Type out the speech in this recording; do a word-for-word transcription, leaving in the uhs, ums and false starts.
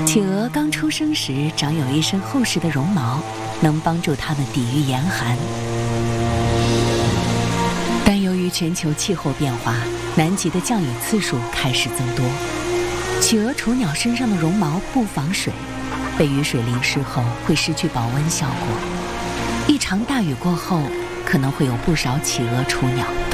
企鹅刚出生时长有一身厚实的绒毛，能帮助它们抵御严寒。但由于全球气候变化，南极的降雨次数开始增多，企鹅雏鸟身上的绒毛不防水，被雨水淋湿后会失去保温效果。一场大雨过后，可能会有不少企鹅雏鸟